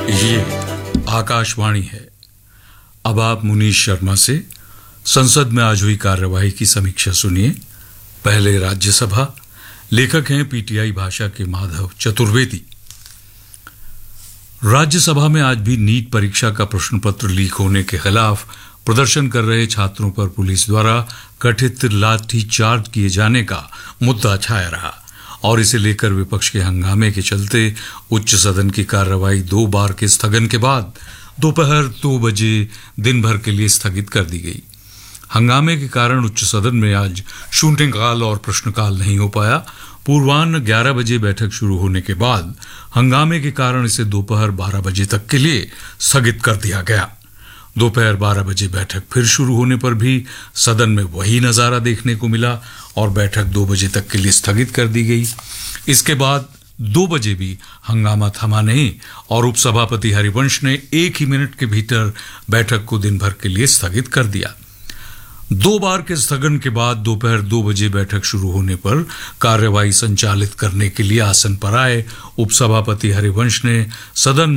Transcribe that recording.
ये आकाशवाणी है। अब आप मुनीश शर्मा से संसद में आज हुई कार्यवाही की समीक्षा सुनिए। पहले राज्यसभा। लेखक हैं पीटीआई भाषा के माधव चतुर्वेदी। राज्यसभा में आज भी नीट परीक्षा का प्रश्न पत्र लीक होने के खिलाफ प्रदर्शन कर रहे छात्रों पर पुलिस द्वारा कथित लाठी चार्ज किए जाने का मुद्दा छाया रहा और इसे लेकर विपक्ष के हंगामे के चलते उच्च सदन की कार्रवाई 2 बार के स्थगन के बाद दोपहर 2 बजे दिन भर के लिए स्थगित कर दी गई। हंगामे के कारण उच्च सदन में आज शून्यकाल और प्रश्नकाल नहीं हो पाया। पूर्वाह्न 11 बजे बैठक शुरू होने के बाद हंगामे के कारण इसे दोपहर 12 बजे तक के लिए स्थगित कर दिया गया। दोपहर 12 बजे बैठक फिर शुरू होने पर भी सदन में वही नजारा देखने को मिला और बैठक 2 बजे तक के लिए स्थगित कर दी गई। इसके बाद 2 बजे भी हंगामा थमा नहीं और उपसभापति हरिवंश ने 1 ही मिनट के भीतर बैठक को दिन भर के लिए स्थगित कर दिया। 2 बार के स्थगन के बाद दोपहर 2 बजे बैठक शुरू होने पर कार्यवाही संचालित करने के लिए आसन पर आए उपसभापति हरिवंश ने सदन